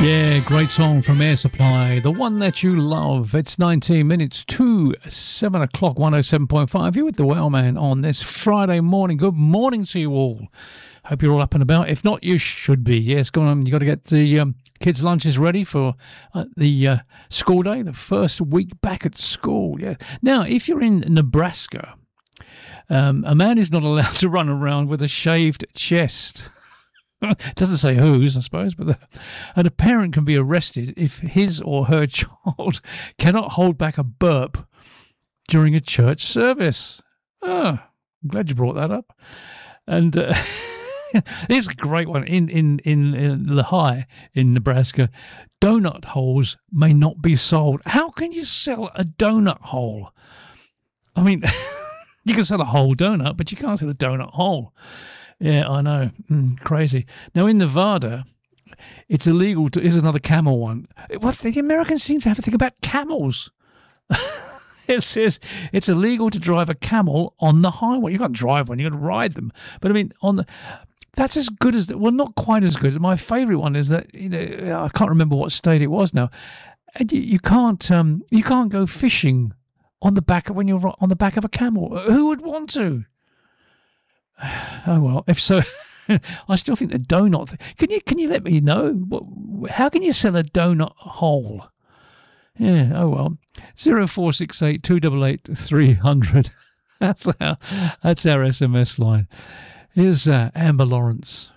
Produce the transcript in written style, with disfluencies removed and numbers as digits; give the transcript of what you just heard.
Yeah, great song from Air Supply, the one that you love. It's 19 minutes to 7 o'clock, 107.5. You're with the Wellman on this Friday morning. Good morning to you all. Hope you're all up and about. If not, you should be. Yes, go on. You got to get the kids' lunches ready for the school day, the first week back at school. Yeah. Now, if you're in Nebraska, a man is not allowed to run around with a shaved chest. It doesn't say whose, I suppose, but and a parent can be arrested if his or her child cannot hold back a burp during a church service. I'm glad you brought that up. And here's a great one. In Lehigh, in Nebraska, donut holes may not be sold. How can you sell a donut hole? I mean, you can sell a whole donut, but you can't sell a donut hole. Yeah, I know. Crazy. Now, in Nevada, it's illegal to... Here's another camel one. What, the Americans seem to have to think about camels. It says it's illegal to drive a camel on the highway. You can't drive one, you got to ride them. But, I mean, that's as good as... Well, not quite as good. My favourite one is that, I can't remember what state it was now. And you can't go fishing on the back when you're on the back of a camel. Who would want to? Oh well, if so, I still think the donut. Can you let me know? How can you sell a donut hole? Yeah. Oh well. 0468 288 300. That's our SMS line. Here's Amber Lawrence.